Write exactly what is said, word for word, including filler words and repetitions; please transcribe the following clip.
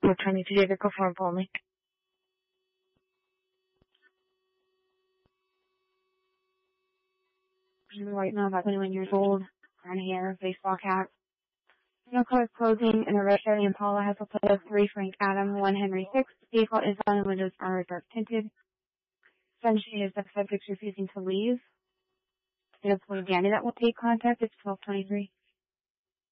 twelve twenty-two, David, go for pull me. White male, about twenty-one years old, brown hair, baseball cap. No color clothing, and a red Chevy Impala has a plate of three Frank Adam, one Henry six. Vehicle is on, the windows are dark tinted. Sunshade is the subject refusing to leave. An employee Danny that will take contact. It's twelve twenty-three.